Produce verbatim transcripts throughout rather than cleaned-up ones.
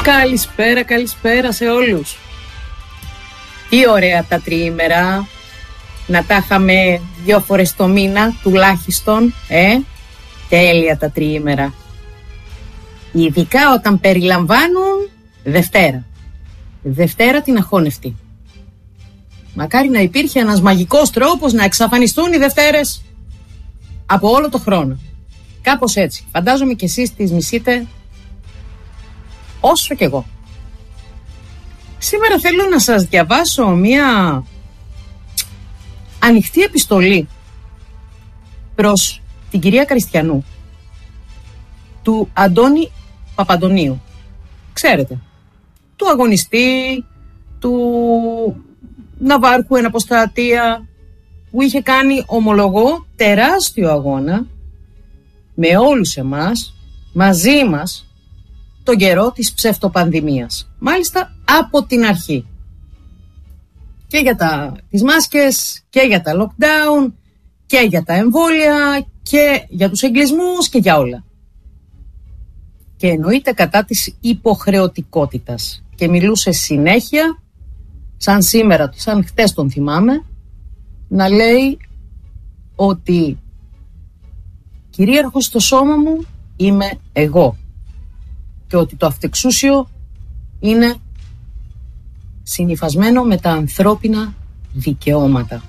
Καλησπέρα, καλησπέρα σε όλους. Τι ωραία τα τριήμερα. Να τα είχαμε δύο φορές το μήνα τουλάχιστον. Ε, τέλεια τα τριήμερα. Ειδικά όταν περιλαμβάνουν Δευτέρα. Δευτέρα την αχώνευτη. Μακάρι να υπήρχε ένας μαγικός τρόπος να εξαφανιστούν οι Δευτέρες από όλο το χρόνο. Κάπως έτσι. Φαντάζομαι και εσείς τις μισείτε όσο κι εγώ. Σήμερα θέλω να σας διαβάσω μία ανοιχτή επιστολή προς την κυρία Καριστιανού του Αντώνη Παπαντονίου. Ξέρετε, του αγωνιστή, του ναυάρχου εν αποστρατεία, που είχε κάνει, ομολογώ, τεράστιο αγώνα με όλους εμάς, μαζί μας, τον καιρό της ψευτοπανδημίας. Μάλιστα από την αρχή. Και για τα, τις μάσκες, και για τα lockdown, και για τα εμβόλια, και για τους εγκλισμούς, και για όλα. Και εννοείται κατά της υποχρεωτικότητας. Και μιλούσε συνέχεια, σαν σήμερα, σαν χτες τον θυμάμαι, να λέει ότι κυρίαρχος στο σώμα μου είμαι εγώ. Και ότι το αυτεξούσιο είναι συνυφασμένο με τα ανθρώπινα δικαιώματα.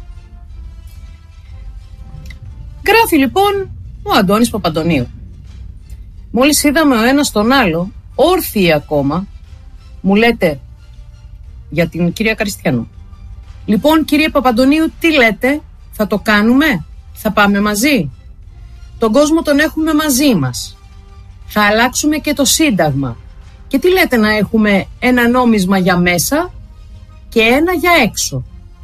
Γράφει λοιπόν ο Αντώνης Παπαντονίου. Μόλις είδαμε ο ένας τον άλλο, όρθιοι ακόμα, μου λέτε για την κυρία Καριστιανού. Λοιπόν, κύριε Παπαντονίου, τι λέτε, θα το κάνουμε, θα πάμε μαζί? Τον κόσμο τον έχουμε μαζί μας. Θα αλλάξουμε και το Σύνταγμα. Και τι λέτε να έχουμε ένα νόμισμα για μέσα και ένα για έξω?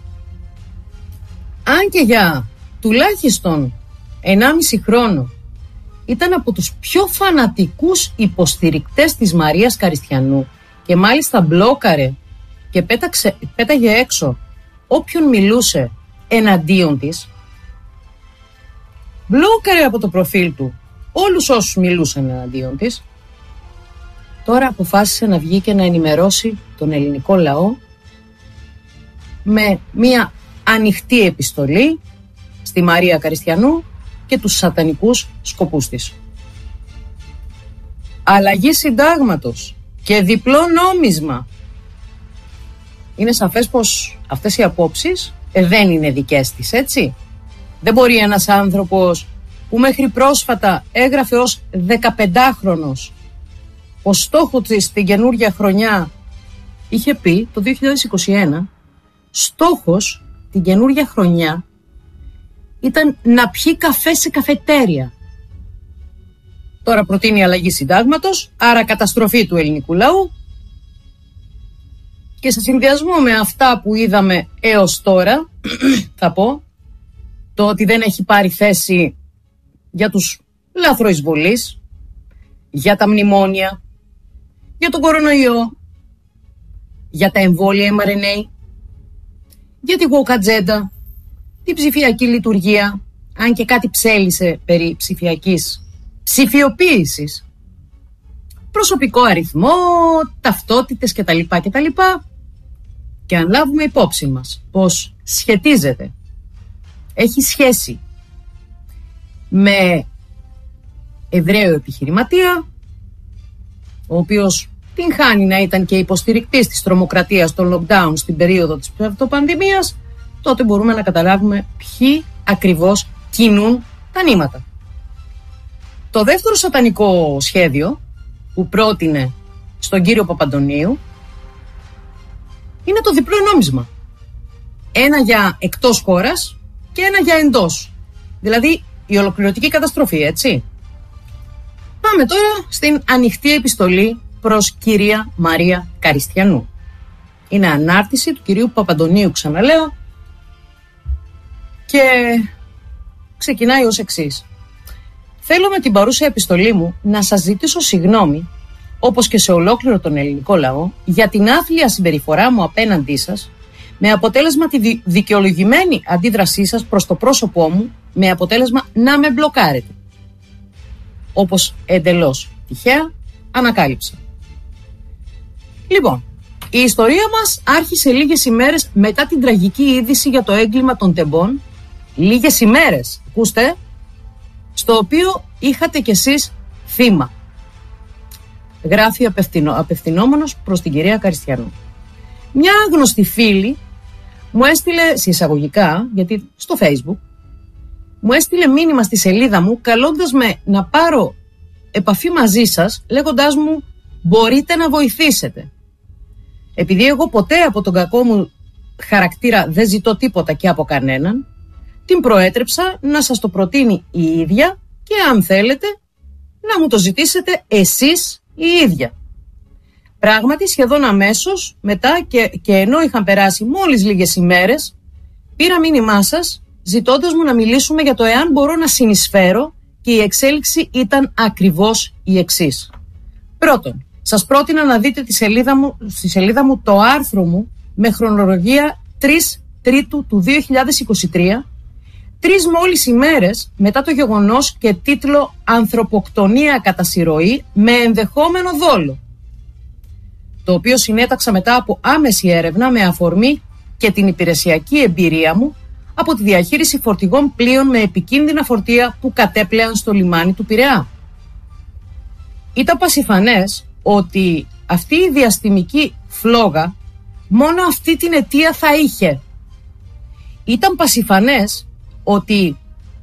Αν και για τουλάχιστον ενάμιση χρόνο ήταν από τους πιο φανατικούς υποστηρικτές της Μαρίας Καριστιανού και μάλιστα μπλόκαρε και πέταξε, πέταγε έξω όποιον μιλούσε εναντίον της, μπλόκαρε από το προφίλ του όλους όσους μιλούσαν εναντίον της, τώρα αποφάσισε να βγει και να ενημερώσει τον ελληνικό λαό με μια ανοιχτή επιστολή στη Μαρία Καριστιανού και τους σατανικούς σκοπούς της. Αλλαγή συντάγματος και διπλό νόμισμα. Είναι σαφές πως αυτές οι απόψεις ε, δεν είναι δικές της, έτσι. Δεν μπορεί ένας άνθρωπος που μέχρι πρόσφατα έγραφε ως δεκαπεντάχρονος ο στόχο της στην καινούργια χρονιά, είχε πει το δύο χιλιάδες είκοσι ένα, στόχος την καινούργια χρονιά ήταν να πιει καφέ σε καφετέρια. Τώρα προτείνει αλλαγή συντάγματος, άρα καταστροφή του ελληνικού λαού, και σε συνδυασμό με αυτά που είδαμε έως τώρα, θα πω, το ότι δεν έχει πάρει θέση για τους λαθροεισβολείς, για τα μνημόνια, για τον κορονοϊό, για τα εμβόλια εμ αρ εν έι, για τη woke agenda, την ψηφιακή λειτουργία, αν και κάτι ψέλισε περί ψηφιακής ψηφιοποίησης, προσωπικό αριθμό, ταυτότητες κτλ. κτλ. Και αν λάβουμε υπόψη μας πως σχετίζεται, έχει σχέση με Εβραίο επιχειρηματία, ο οποίος την χάνει να ήταν και υποστηρικτής της τρομοκρατίας των lockdown στην περίοδο της πανδημίας, τότε μπορούμε να καταλάβουμε ποιοι ακριβώς κινούν τα νήματα. Το δεύτερο σατανικό σχέδιο που πρότεινε στον κύριο Παπαντονίου είναι το διπλό νόμισμα. Ένα για εκτός χώρας και ένα για εντός. Δηλαδή η ολοκληρωτική καταστροφή, έτσι. Πάμε τώρα στην ανοιχτή επιστολή προς κυρία Μαρία Καριστιανού. Είναι ανάρτηση του κυρίου Παπαντονίου, ξαναλέω, και ξεκινάει ως εξής. Θέλω με την παρούσα επιστολή μου να σας ζητήσω συγγνώμη, όπως και σε ολόκληρο τον ελληνικό λαό, για την άθλια συμπεριφορά μου απέναντί σας, με αποτέλεσμα τη δικαιολογημένη αντίδρασή σας προς το πρόσωπό μου, με αποτέλεσμα να με μπλοκάρετε. Όπως εντελώς τυχαία ανακάλυψα. Λοιπόν, η ιστορία μας άρχισε λίγες ημέρες μετά την τραγική είδηση για το έγκλημα των τεμπών. Λίγες ημέρες, ακούστε, στο οποίο είχατε κι εσείς θύμα. Γράφει απευθυνο, απευθυνόμενος προς την κυρία Καριστιανού. Μια άγνωστη φίλη μου έστειλε, σε εισαγωγικά, γιατί στο Facebook, μου έστειλε μήνυμα στη σελίδα μου καλώντας με να πάρω επαφή μαζί σας, λέγοντάς μου μπορείτε να βοηθήσετε. Επειδή εγώ ποτέ από τον κακό μου χαρακτήρα δεν ζητώ τίποτα και από κανέναν, την προέτρεψα να σας το προτείνει η ίδια και αν θέλετε να μου το ζητήσετε εσείς η ίδια. Πράγματι σχεδόν αμέσως μετά και, και ενώ είχαν περάσει μόλις λίγες ημέρες, πήρα μήνυμά σας ζητώντας μου να μιλήσουμε για το εάν μπορώ να συνεισφέρω και η εξέλιξη ήταν ακριβώς η εξής. Πρώτον, σας πρότεινα να δείτε τη σελίδα μου, στη σελίδα μου το άρθρο μου με χρονολογία τρεις Τρίτου του δύο χιλιάδες είκοσι τρία, τρεις μόλις ημέρες μετά το γεγονός και τίτλο «Ανθρωποκτονία κατά συρροή με ενδεχόμενο δόλο», το οποίο συνέταξα μετά από άμεση έρευνα με αφορμή και την υπηρεσιακή εμπειρία μου από τη διαχείριση φορτηγών πλοίων με επικίνδυνα φορτία που κατέπλεαν στο λιμάνι του Πειραιά. Ήταν πασιφανές ότι αυτή η διαστημική φλόγα μόνο αυτή την αιτία θα είχε. Ήταν πασιφανές ότι...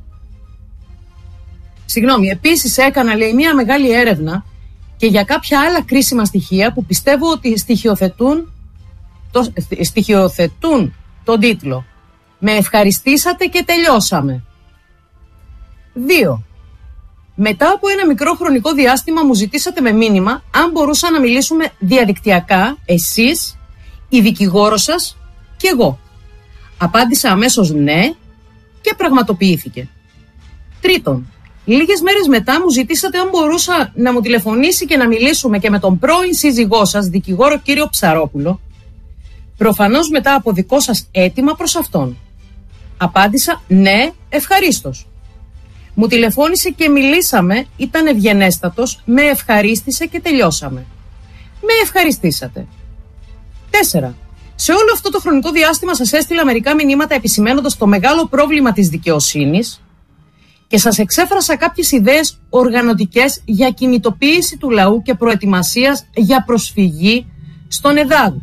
Συγγνώμη, επίσης έκανα, λέει, μια μεγάλη έρευνα και για κάποια άλλα κρίσιμα στοιχεία που πιστεύω ότι στοιχειοθετούν, το, στοιχειοθετούν τον τίτλο. Με ευχαριστήσατε και τελειώσαμε. Δύο. Μετά από ένα μικρό χρονικό διάστημα μου ζητήσατε με μήνυμα αν μπορούσα να μιλήσουμε διαδικτυακά εσείς, η δικηγόρος σας και εγώ. Απάντησα αμέσως ναι και πραγματοποιήθηκε. Τρίτον, λίγες μέρες μετά μου ζητήσατε αν μπορούσα να μου τηλεφωνήσει και να μιλήσουμε και με τον πρώην σύζυγό σας, δικηγόρο κύριο Ψαρόπουλο, προφανώς μετά από δικό σας αίτημα προς αυτόν. Απάντησα ναι, ευχαρίστως. Μου τηλεφώνησε και μιλήσαμε, ήταν ευγενέστατος, με ευχαρίστησε και τελειώσαμε. Με ευχαριστήσατε. Τέσσερα. Σε όλο αυτό το χρονικό διάστημα σας έστειλα μερικά μηνύματα επισημαίνοντας το μεγάλο πρόβλημα της δικαιοσύνης και σας εξέφρασα κάποιες ιδέες οργανωτικές για κινητοποίηση του λαού και προετοιμασίας για προσφυγή στον ΕΔΑΔ.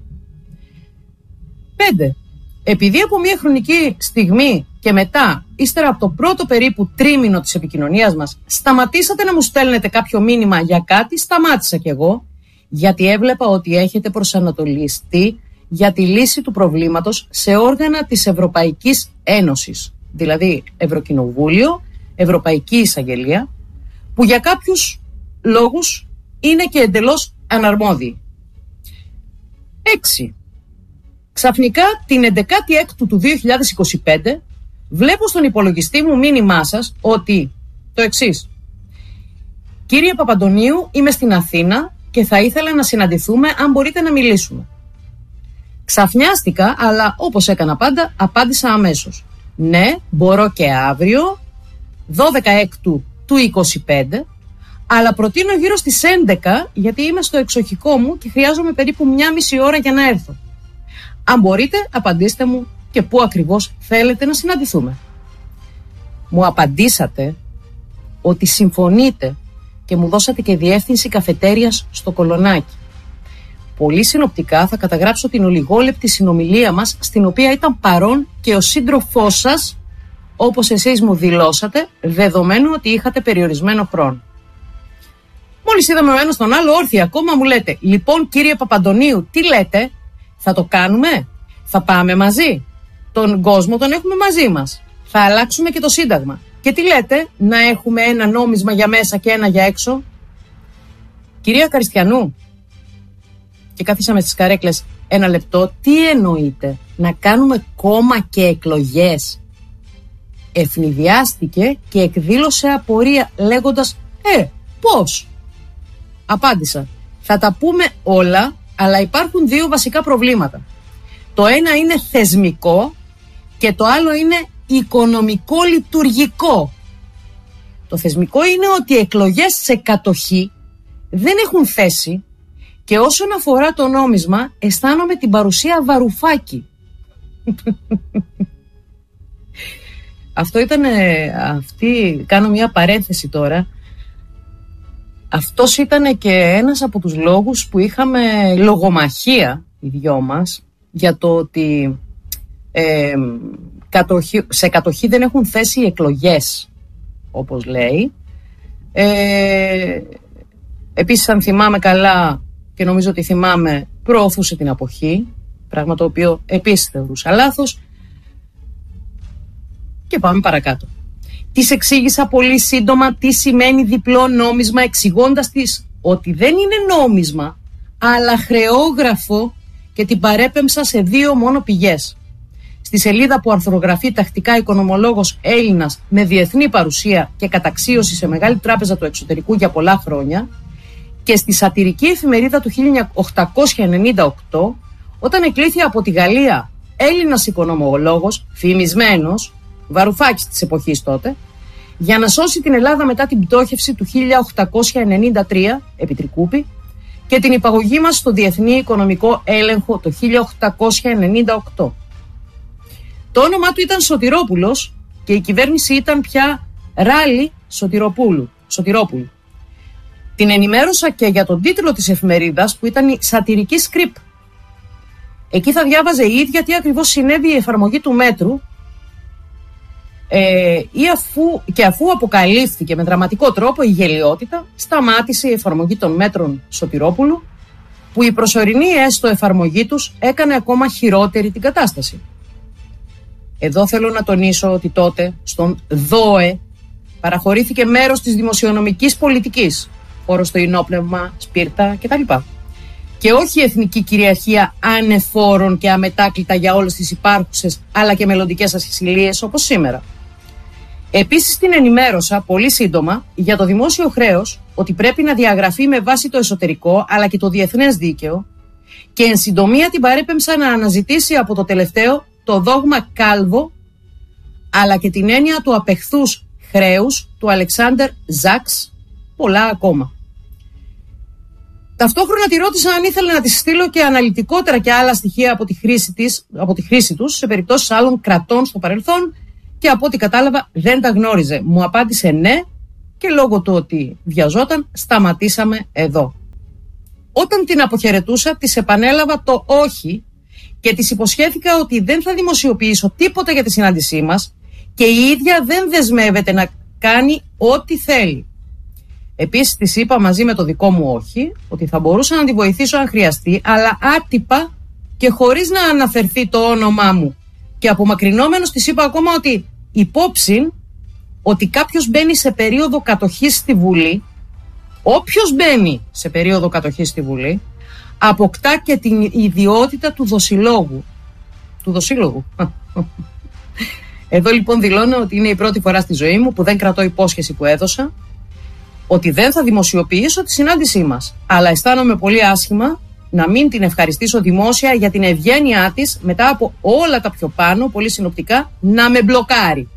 Πέντε. Επειδή από μια χρονική στιγμή και μετά, ύστερα από το πρώτο περίπου τρίμηνο της επικοινωνίας μας, σταματήσατε να μου στέλνετε κάποιο μήνυμα για κάτι, σταμάτησα κι εγώ, γιατί έβλεπα ότι έχετε προσανατολιστεί για τη λύση του προβλήματος σε όργανα της Ευρωπαϊκής Ένωσης, δηλαδή Ευρωκοινοβούλιο, Ευρωπαϊκή Εισαγγελία, που για κάποιους λόγους είναι και εντελώς αναρμόδιοι. Έξι. Ξαφνικά την έντεκα Έκτου του δύο χιλιάδες είκοσι πέντε βλέπω στον υπολογιστή μου μήνυμά σας ότι το εξής. Κύριε Παπαντονίου, είμαι στην Αθήνα και θα ήθελα να συναντηθούμε αν μπορείτε να μιλήσουμε. Ξαφνιάστηκα, αλλά όπως έκανα πάντα, απάντησα αμέσως. Ναι, μπορώ και αύριο, δώδεκα Έκτου του είκοσι πέντε, αλλά προτείνω γύρω στις έντεκα, γιατί είμαι στο εξοχικό μου και χρειάζομαι περίπου μια μισή ώρα για να έρθω. Αν μπορείτε, απαντήστε μου και πού ακριβώς θέλετε να συναντηθούμε. Μου απαντήσατε ότι συμφωνείτε και μου δώσατε και διεύθυνση καφετέριας στο Κολονάκι. Πολύ συνοπτικά θα καταγράψω την ολιγόλεπτη συνομιλία μας, στην οποία ήταν παρόν και ο σύντροφός σας, όπως εσείς μου δηλώσατε, δεδομένου ότι είχατε περιορισμένο χρόνο. Μόλις είδαμε ο ένας τον άλλο όρθιοι ακόμα, μου λέτε, λοιπόν κύριε Παπαντονίου, τι λέτε, θα το κάνουμε, θα πάμε μαζί, τον κόσμο τον έχουμε μαζί μας, θα αλλάξουμε και το Σύνταγμα. Και τι λέτε, να έχουμε ένα νόμισμα για μέσα και ένα για έξω. Κυρία Καριστιανού, και κάθισαμε στις καρέκλες ένα λεπτό, τι εννοείτε, να κάνουμε κόμμα και εκλογές? Ευνηδιάστηκε και εκδήλωσε απορία λέγοντας, ε, πώς? Απάντησα, θα τα πούμε όλα, αλλά υπάρχουν δύο βασικά προβλήματα. Το ένα είναι θεσμικό και το άλλο είναι οικονομικό-λειτουργικό. Το θεσμικό είναι ότι οι εκλογές σε κατοχή δεν έχουν θέση Και όσον αφορά το νόμισμα, αισθάνομαι την παρουσία Βαρουφάκη. Αυτό ήταν, αυτή, κάνω μια παρένθεση τώρα, αυτός ήταν και ένας από τους λόγους που είχαμε λογομαχία οι δυο μας για το ότι ε, κατοχή, σε κατοχή δεν έχουν θέση εκλογές, όπως λέει. Ε, επίσης, αν θυμάμαι καλά, και νομίζω ότι θυμάμαι, προωθούσε την αποχή, πράγμα το οποίο επίσης θεωρούσα λάθος. Και πάμε παρακάτω. Της εξήγησα πολύ σύντομα τι σημαίνει διπλό νόμισμα, εξηγώντας της ότι δεν είναι νόμισμα, αλλά χρεόγραφο, και την παρέπεμψα σε δύο μόνο πηγές. Στη σελίδα που αρθρογραφεί τακτικά οικονομολόγος Έλληνας με διεθνή παρουσία και καταξίωση σε μεγάλη τράπεζα του εξωτερικού για πολλά χρόνια, και στη σατυρική εφημερίδα του χίλια οκτακόσια ενενήντα οκτώ, όταν εκλήθη από τη Γαλλία Έλληνας οικονομολόγος, φημισμένος, Βαρουφάκης της εποχής τότε, για να σώσει την Ελλάδα μετά την πτώχευση του χίλια οκτακόσια ενενήντα τρία επί Τρικούπη και την υπαγωγή μας στο Διεθνή Οικονομικό Έλεγχο το χίλια οκτακόσια ενενήντα οκτώ. Το όνομά του ήταν Σωτηρόπουλος και η κυβέρνηση ήταν πια Ράλι Σωτηροπούλου, Σωτηρόπουλου. Την ενημέρωσα και για τον τίτλο της εφημερίδας, που ήταν η σατυρική σκρίπ. Εκεί θα διάβαζε η ίδια τι ακριβώς συνέβη η εφαρμογή του μέτρου, ε, ή αφού, και αφού αποκαλύφθηκε με δραματικό τρόπο η γελοιότητα, σταμάτησε η εφαρμογή των μέτρων Σωτηρόπουλου, που η προσωρινή έστω εφαρμογή τους έκανε ακόμα χειρότερη την κατάσταση. Εδώ θέλω να τονίσω ότι τότε στον ΔΟΕ παραχωρήθηκε μέρος της δημοσιονομικής πολιτικής, όρο στο ενόπνευμα, σπίρτα κτλ. Και όχι η εθνική κυριαρχία ανεφόρων και αμετάκλητα για όλες τις υπάρχουσες αλλά και μελλοντικές ασυλίες όπως σήμερα. Επίσης την ενημέρωσα πολύ σύντομα για το δημόσιο χρέος, ότι πρέπει να διαγραφεί με βάση το εσωτερικό αλλά και το διεθνές δίκαιο, και εν συντομία την παρέπεμψα να αναζητήσει από το τελευταίο το δόγμα Κάλβο αλλά και την έννοια του απεχθούς χρέους του Αλεξάνδερ Ζάξ, πολλά ακόμα. Ταυτόχρονα τη ρώτησα αν ήθελε να της στείλω και αναλυτικότερα και άλλα στοιχεία από τη χρήση, της, από τη χρήση τους σε περιπτώσεις άλλων κρατών στο παρελθόν, και από ό,τι κατάλαβα δεν τα γνώριζε. Μου απάντησε ναι, και λόγω του ότι βιαζόταν σταματήσαμε εδώ. Όταν την αποχαιρετούσα της επανέλαβα το όχι και της υποσχέθηκα ότι δεν θα δημοσιοποιήσω τίποτα για τη συνάντησή μας και η ίδια δεν δεσμεύεται να κάνει ό,τι θέλει. Επίσης της είπα μαζί με το δικό μου όχι ότι θα μπορούσα να τη βοηθήσω αν χρειαστεί, αλλά άτυπα και χωρίς να αναφερθεί το όνομά μου. Και απομακρυνόμενος της είπα ακόμα ότι υπόψη ότι κάποιος μπαίνει σε περίοδο κατοχής στη Βουλή, όποιος μπαίνει σε περίοδο κατοχής στη Βουλή, αποκτά και την ιδιότητα του δοσιλόγου. Του δοσίλογου. Εδώ λοιπόν δηλώνω ότι είναι η πρώτη φορά στη ζωή μου που δεν κρατώ υπόσχεση που έδωσα, ότι δεν θα δημοσιοποιήσω τη συνάντησή μας. Αλλά αισθάνομαι πολύ άσχημα να μην την ευχαριστήσω δημόσια για την ευγένειά της μετά από όλα τα πιο πάνω, πολύ συνοπτικά, να με μπλοκάρει.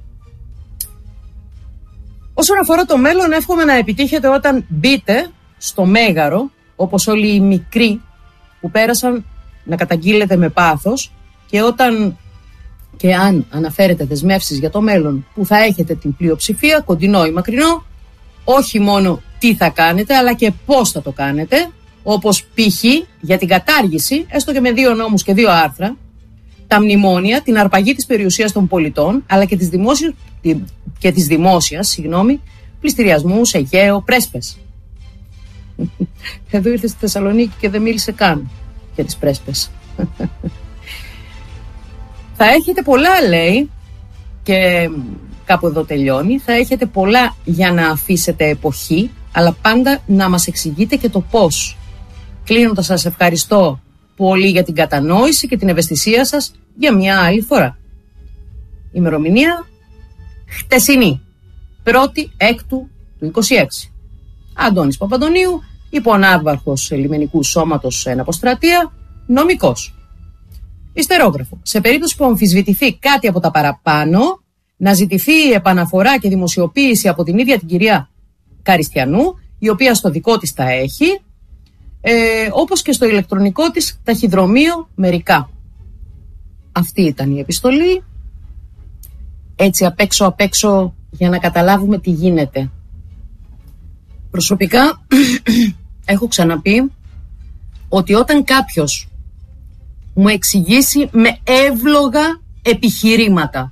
Όσον αφορά το μέλλον, εύχομαι να επιτύχετε όταν μπείτε στο μέγαρο, όπως όλοι οι μικροί που πέρασαν, να καταγγείλετε με πάθος, και όταν και αν αναφέρετε δεσμεύσεις για το μέλλον που θα έχετε την πλειοψηφία, κοντινό ή μακρινό, όχι μόνο τι θα κάνετε, αλλά και πώς θα το κάνετε, όπως π.χ. για την κατάργηση, έστω και με δύο νόμους και δύο άρθρα, τα μνημόνια, την αρπαγή της περιουσίας των πολιτών, αλλά και της δημόσιας, και της δημόσιας συγγνώμη, πληστηριασμούς, Αιγαίο, πρέσπες. Εδώ ήρθε στη Θεσσαλονίκη και δεν μίλησε καν για τις πρέσπες. Θα έχετε πολλά, λέει, και κάπου εδώ τελειώνει, θα έχετε πολλά για να αφήσετε εποχή, αλλά πάντα να μας εξηγείτε και το πώς. Κλείνοντας, σας ευχαριστώ πολύ για την κατανόηση και την ευαισθησία σας για μια άλλη φορά. Ημερομηνία χτεσινή, πρώτη έκτου του είκοσι έξι. Αντώνης Παπαντονίου, υπονάβαρχος λιμενικού σώματος εν αποστρατεία, νομικός. Ιστερόγραφο. Σε περίπτωση που αμφισβητηθεί κάτι από τα παραπάνω, να ζητηθεί επαναφορά και δημοσιοποίηση από την ίδια την κυρία Καριστιανού, η οποία στο δικό της τα έχει, ε, όπως και στο ηλεκτρονικό της ταχυδρομείο μερικά. Αυτή ήταν η επιστολή, έτσι απ' έξω απ' έξω για να καταλάβουμε τι γίνεται. Προσωπικά έχω ξαναπεί ότι όταν κάποιος μου εξηγήσει με εύλογα επιχειρήματα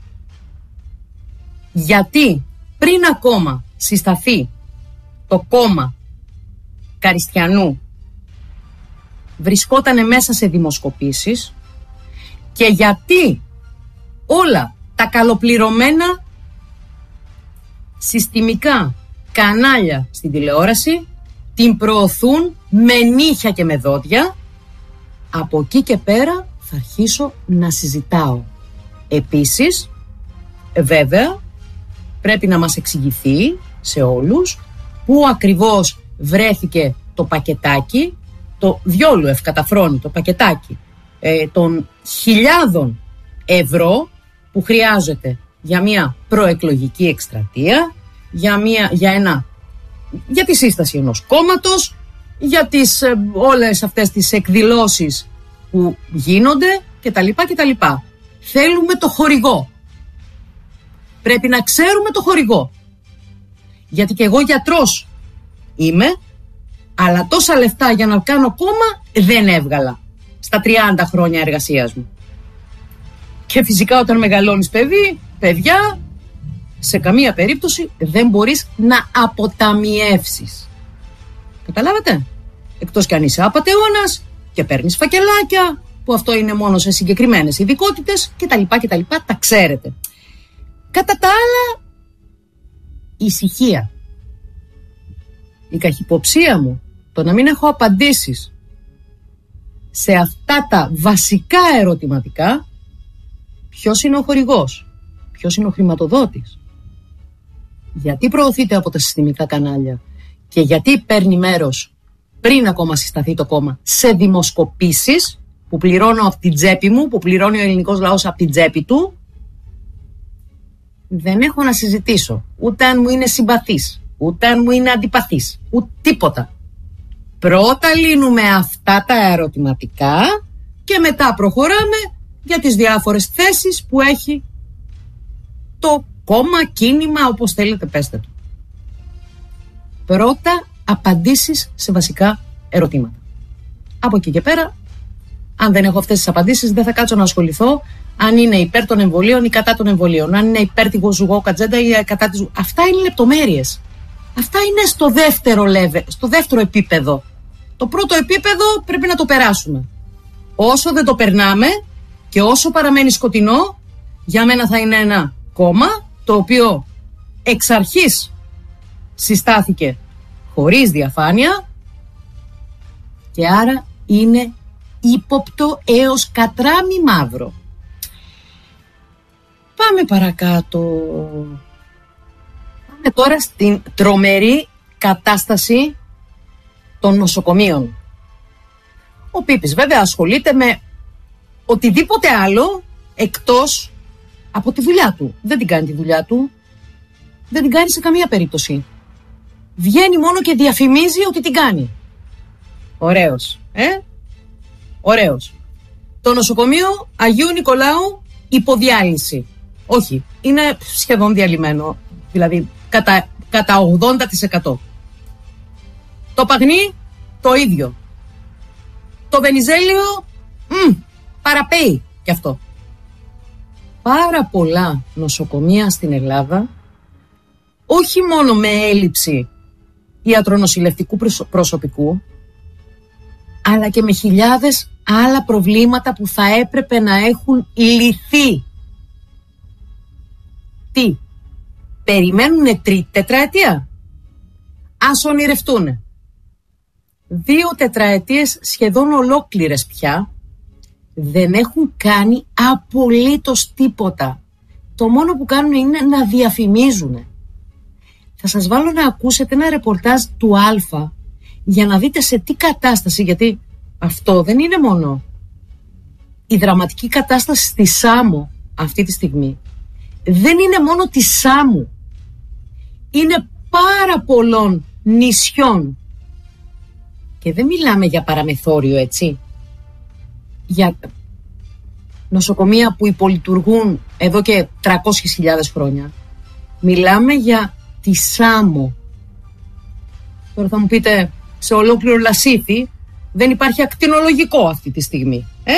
γιατί πριν ακόμα συσταθεί το κόμμα Καριστιανού βρισκότανε μέσα σε δημοσκοπήσεις και γιατί όλα τα καλοπληρωμένα συστημικά κανάλια στην τηλεόραση την προωθούν με νύχια και με δόντια, από εκεί και πέρα θα αρχίσω να συζητάω. Επίσης, βέβαια, πρέπει να μας εξηγηθεί σε όλους πού ακριβώς βρέθηκε το πακετάκι, το διόλου ευκαταφρόνητο πακετάκι ε, των χιλιάδων ευρώ που χρειάζεται για μια προεκλογική εκστρατεία, για, μια, για, ένα, για τη σύσταση ενός κόμματος, για τις, ε, όλες αυτές τις εκδηλώσεις που γίνονται κτλ. κτλ. Θέλουμε το χορηγό. Πρέπει να ξέρουμε το χορηγό. Γιατί και εγώ γιατρός είμαι, αλλά τόσα λεφτά για να κάνω κόμμα δεν έβγαλα στα τριάντα χρόνια εργασίας μου. Και φυσικά όταν μεγαλώνεις παιδί, παιδιά, σε καμία περίπτωση δεν μπορείς να αποταμιεύσεις. Καταλάβατε? Εκτός κι αν είσαι απατεώνας και παίρνεις φακελάκια, που αυτό είναι μόνο σε συγκεκριμένες ειδικότητες κτλ. κτλ. Τα ξέρετε. Κατά τα άλλα, ησυχία. Η καχυποψία μου, το να μην έχω απαντήσεις σε αυτά τα βασικά ερωτηματικά, ποιος είναι ο χορηγός, ποιος είναι ο χρηματοδότης, γιατί προωθείται από τα συστημικά κανάλια και γιατί παίρνει μέρος πριν ακόμα συσταθεί το κόμμα σε δημοσκοπήσεις που πληρώνω από την τσέπη μου, που πληρώνει ο ελληνικός λαός από την τσέπη του, δεν έχω να συζητήσω ούτε αν μου είναι συμπαθής, ούτε αν μου είναι αντιπαθής, ούτε τίποτα. Πρώτα λύνουμε αυτά τα ερωτηματικά και μετά προχωράμε για τις διάφορες θέσεις που έχει το κόμμα, κίνημα, όπως θέλετε πέστε το. Πρώτα απαντήσεις σε βασικά ερωτήματα. Από εκεί και πέρα, αν δεν έχω αυτές τις απαντήσεις, δεν θα κάτσω να ασχοληθώ αν είναι υπέρ των εμβολίων ή κατά των εμβολίων, αν είναι υπέρ τη ζουγό κατζέντα ή κατά τη ζουγό. Αυτά είναι λεπτομέρειες. Αυτά είναι στο δεύτερο level, στο δεύτερο επίπεδο. Το πρώτο επίπεδο πρέπει να το περάσουμε. Όσο δεν το περνάμε και όσο παραμένει σκοτεινό, για μένα θα είναι ένα κόμμα το οποίο εξ αρχής συστάθηκε χωρίς διαφάνεια και άρα είναι ύποπτο έως κατράμι μαύρο. Πάμε παρακάτω. Πάμε τώρα στην τρομερή κατάσταση των νοσοκομείων. Ο Πίπης βέβαια ασχολείται με οτιδήποτε άλλο εκτός από τη δουλειά του. Δεν την κάνει τη δουλειά του. Δεν την κάνει σε καμία περίπτωση. Βγαίνει μόνο και διαφημίζει ότι την κάνει. Ωραίος, ε? Ωραίος. Το νοσοκομείο Αγίου Νικολάου υποδιάλυση. Όχι, είναι σχεδόν διαλυμένο. Δηλαδή κατά, κατά ογδόντα τοις εκατό. Το Παγνί το ίδιο. Το Βενιζέλιο μ, παραπέει κι αυτό. Πάρα πολλά νοσοκομεία στην Ελλάδα, όχι μόνο με έλλειψη ιατρονοσηλευτικού προσωπικού, αλλά και με χιλιάδες άλλα προβλήματα που θα έπρεπε να έχουν λυθεί. Τι, περιμένουνε τρίτη τετραετία? Ας ονειρευτούνε. Δύο τετραετίες σχεδόν ολόκληρες πια δεν έχουν κάνει απολύτως τίποτα. Το μόνο που κάνουν είναι να διαφημίζουν. Θα σας βάλω να ακούσετε ένα ρεπορτάζ του Αλφα για να δείτε σε τι κατάσταση, γιατί αυτό δεν είναι μόνο η δραματική κατάσταση στη Σάμο αυτή τη στιγμή. Δεν είναι μόνο τη Σάμου. Είναι πάρα πολλών νησιών Και δεν μιλάμε για παραμεθόριο, έτσι. Για νοσοκομεία που υπολειτουργούν εδώ και τριακόσιες χιλιάδες χρόνια. Μιλάμε για τη Σάμο. Τώρα θα μου πείτε, σε ολόκληρο Λασίθι δεν υπάρχει ακτινολογικό αυτή τη στιγμή. Ε?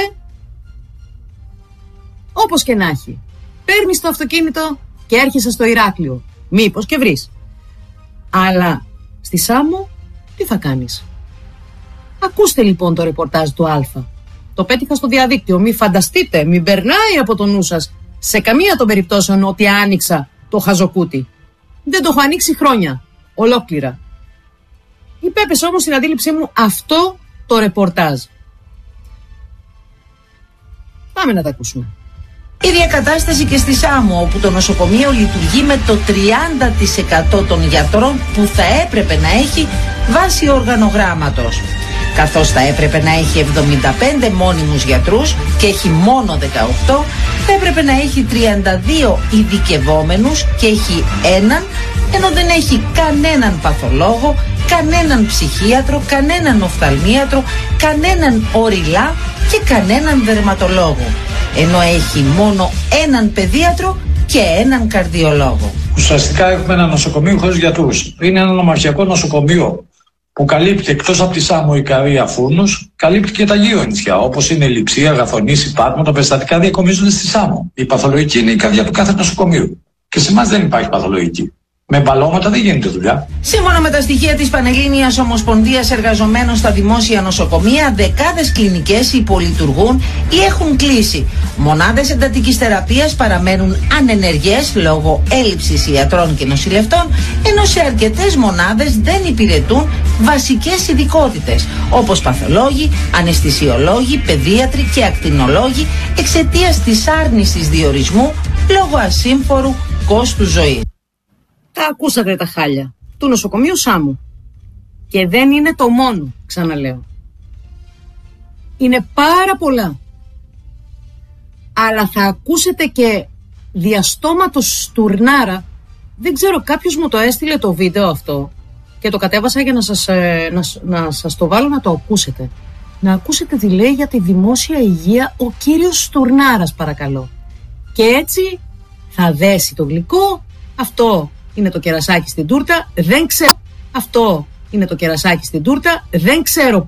Όπως και να έχει. Παίρνεις το αυτοκίνητο και έρχεσαι στο Ηράκλειο. Μήπως και βρεις. Αλλά στη Σάμο τι θα κάνεις? Ακούστε λοιπόν το ρεπορτάζ του Α. Το πέτυχα στο διαδίκτυο. Μην φανταστείτε, μην περνάει από το νου σας σε καμία των περιπτώσεων ότι άνοιξα το χαζοκούτι. Δεν το έχω ανοίξει χρόνια. Ολόκληρα. Υπέπεσε όμως στην αντίληψή μου αυτό το ρεπορτάζ. Πάμε να τα ακούσουμε. Ίδια κατάσταση και στη Σάμο, όπου το νοσοκομείο λειτουργεί με το τριάντα τοις εκατό των γιατρών που θα έπρεπε να έχει βάσει οργανογράμματος. Καθώς θα έπρεπε να έχει εβδομήντα πέντε μόνιμους γιατρούς και έχει μόνο δεκαοκτώ, θα έπρεπε να έχει τριάντα δύο ειδικευόμενους και έχει έναν, ενώ δεν έχει κανέναν παθολόγο, κανέναν ψυχίατρο, κανέναν οφθαλμίατρο, κανέναν οριλά και κανέναν δερματολόγο. Ενώ έχει μόνο έναν παιδίατρο και έναν καρδιολόγο. Ουσιαστικά έχουμε ένα νοσοκομείο χωρίς γιατρούς. Είναι ένα νομαρχιακό νοσοκομείο που καλύπτει εκτός από τη Σάμο, Ικαρία, Φούρνους, καλύπτει και τα γύρω νησιά, όπως είναι Λειψία, Γαθονήσι, Πάτμο. Τα περιστατικά διακομίζονται στη Σάμο. Η παθολογική είναι η καρδιά του κάθε νοσοκομείου. Και σε εμάς δεν υπάρχει παθολογική. Με μπαλώματα δεν γίνεται δουλειά. Σύμφωνα με τα στοιχεία της Πανελλήνιας Ομοσπονδίας Εργαζομένων στα Δημόσια Νοσοκομεία, δεκάδες κλινικές υπολειτουργούν ή έχουν κλείσει. Μονάδες εντατικής θεραπείας παραμένουν ανενεργές λόγω έλλειψης ιατρών και νοσηλευτών, ενώ σε αρκετές μονάδες δεν υπηρετούν βασικές ειδικότητες, όπως παθολόγοι, αναισθησιολόγοι, παιδίατροι και ακτινολόγοι, εξαιτίας της άρνησης διορισμού λόγω ασύμφορου κόστου ζωής. Τα ακούσατε τα χάλια του νοσοκομείου Σάμου. Και δεν είναι το μόνο, ξαναλέω. Είναι πάρα πολλά. Αλλά θα ακούσετε και διαστόματος στουρνάρα. Δεν ξέρω, κάποιος μου το έστειλε το βίντεο αυτό και το κατέβασα για να σας, ε, να, να σας το βάλω να το ακούσετε. Να ακούσετε τι λέει για τη δημόσια υγεία ο κύριος Στουρνάρας, παρακαλώ. Και έτσι θα δέσει το γλυκό. Αυτό είναι το κερασάκι στην τούρτα, δεν ξέρω. Αυτό είναι το κερασάκι στην τούρτα, δεν ξέρω